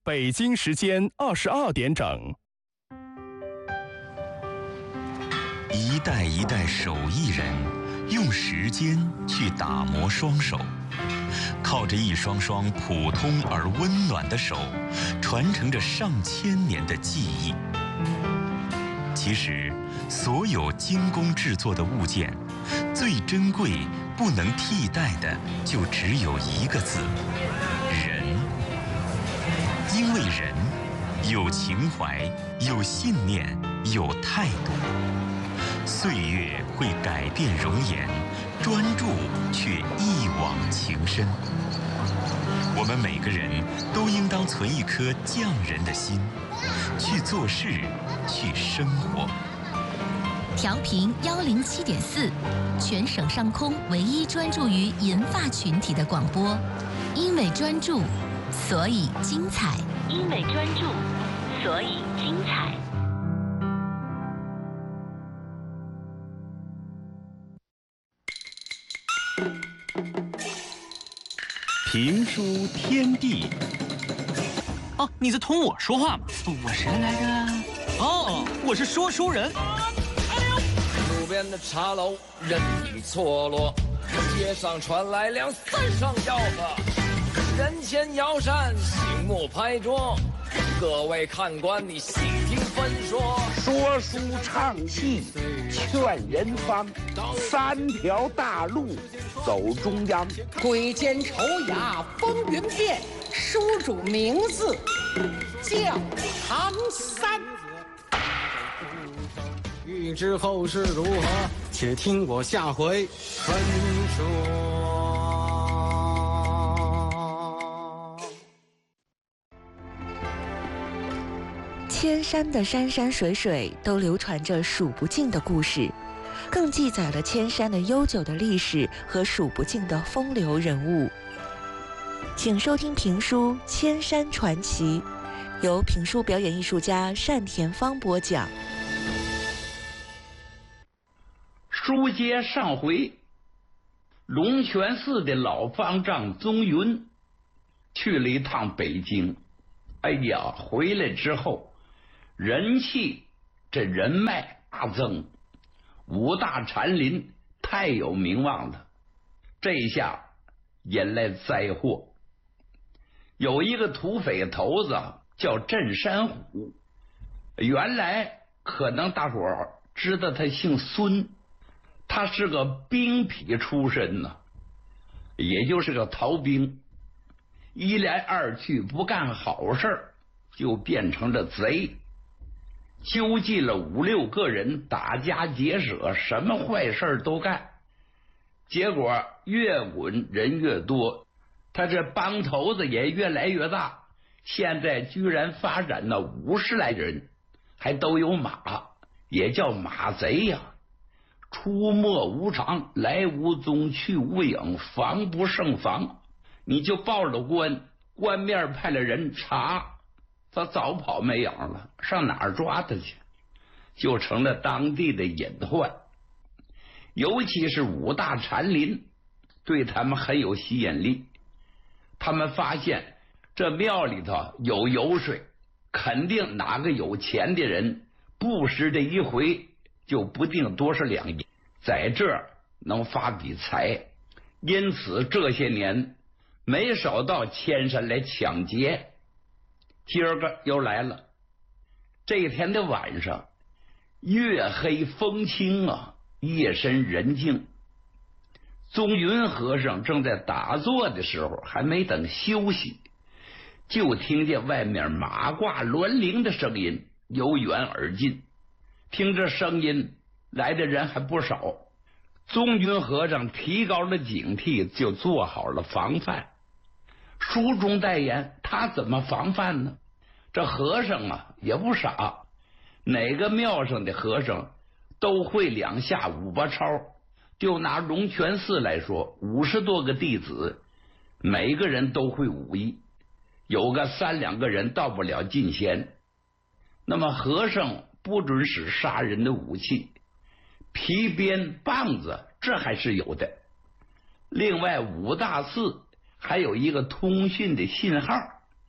北京时间22点整。 一代一代手艺人用时间去打磨双手，靠着一双双普通而温暖的手，传承着上千年的技艺。其实，所有精工制作的物件，最珍贵、不能替代的，就只有一个字：人。因为人有情怀，有信念，有态度。岁月会改变容颜，专注却一往情深。我们每个人都应当存一颗匠人的心，去做事，去生活。 调频107.4，全省上空唯一专注于银发群体的广播。因为专注，所以精彩。因为专注，所以精彩。 评书天地。 哦，你在同我说话吗？我谁来着？哦，我是说书人。 路边的茶楼人影错落，街上传来两三声吆喝，人前摇扇，醒目拍桌。各位看官，你细听分说。 说书唱戏劝人方，三条大路走中央。 鬼间丑雅风云变，书主名字叫唐三。 欲知后事如何，且听我下回分说。 千山的山山水水都流传着数不尽的故事，更记载了千山的悠久的历史和数不尽的风流人物。请收听评书《千山传奇》，由评书表演艺术家单田芳播讲。 书接上回，龙泉寺的老方丈宗云去了一趟北京。哎呀，回来之后人气这人脉大增，五大禅林太有名望了。这一下引来灾祸。有一个土匪头子叫镇山虎，原来可能大伙儿知道他姓孙，他是个兵痞出身呢，也就是个逃兵。一来二去不干好事儿，就变成了贼，纠集了5、6个人，打家劫舍，什么坏事都干。结果越滚人越多，他这帮头子也越来越大，现在居然发展到50来人，还都有马，也叫马贼呀。出没无常，来无踪，去无影，防不胜防。你就报了官，官面派了人查，他早跑没影了，上哪儿抓他去？就成了当地的隐患。尤其是五大禅林对他们很有吸引力。他们发现这庙里头有油水，肯定哪个有钱的人布施这一回就不定多少两银，在这儿能发笔财。因此这些年没少到千山来抢劫。今儿个又来了。这一天的晚上，月黑风清啊，夜深人静。宗云和尚正在打坐的时候，还没等休息，就听见外面马挂銮铃的声音由远而近。听这声音来的人还不少，宗云和尚提高了警惕，就做好了防范。书中代言，他怎么防范呢？这和尚啊也不傻，哪个庙上的和尚都会2下5把抄。就拿龙泉寺来说，50多个弟子，每个人都会武艺，有个3、2个人到不了进仙。那么和尚不准使杀人的武器，皮鞭、棒子这还是有的。另外5大寺还有一个通讯的信号，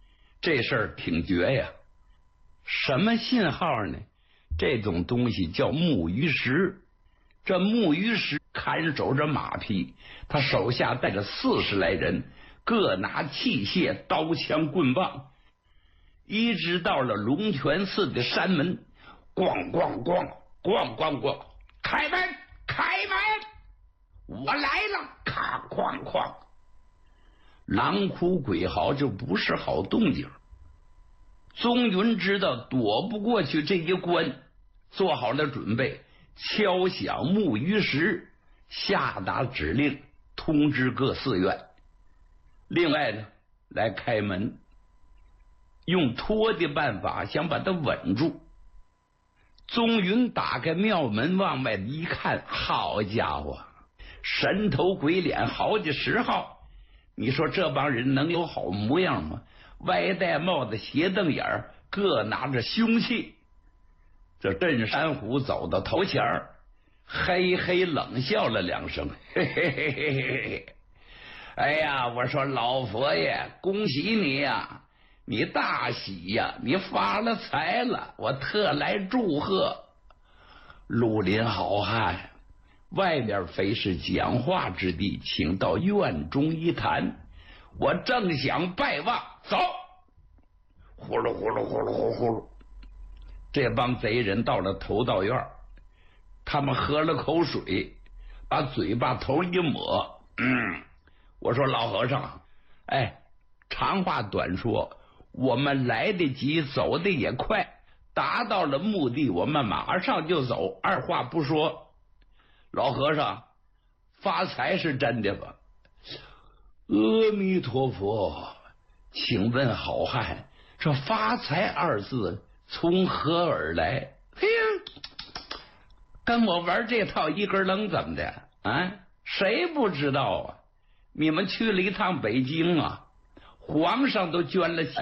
这事儿挺绝呀。什么信号呢？这种东西叫木鱼石。这木鱼石看守着马匹，他手下带着40来人，各拿器械、刀枪棍棒，一直到了龙泉寺的山门，咣咣咣咣咣咣，开门，开门，我来了！咔哐哐，狼哭鬼嚎，就不是好动静。宗云知道躲不过去这一关，做好了准备，敲响木鱼石，下达指令，通知各寺院。另外呢，来开门，用拖的办法想把它稳住。宗云打开庙门往外一看，好家伙，神头鬼脸好几10号，你说这帮人能有好模样吗？歪戴帽子，斜瞪眼，各拿着凶器。这镇山虎走到头前儿，嘿嘿冷笑了2声，嘿嘿嘿嘿嘿嘿。哎呀，我说老佛爷，恭喜你呀，你大喜呀，你发了财了，我特来祝贺。绿林好汉，外边非是讲话之地，请到院中一谈。我正想拜望，走！呼噜呼噜呼噜呼噜呼噜，这帮贼人到了头道院，他们喝了口水，把嘴巴头一抹，我说老和尚，哎，长话短说，我们来得及，走得也快，达到了目的，我们马上就走，二话不说。老和尚，发财是真的吧？阿弥陀佛，请问好汉，这发财2字从何而来？嘿呀，跟我玩这套一根楞怎么的啊？谁不知道啊？你们去了一趟北京啊，皇上都捐了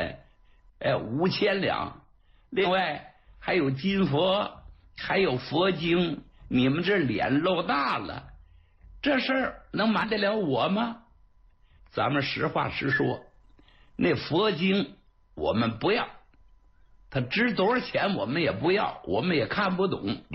5000两，另外还有金佛，还有佛经，你们这脸露大了，这事儿能瞒得了我吗？咱们实话实说，那佛经我们不要，它值多少钱我们也不要，我们也看不懂。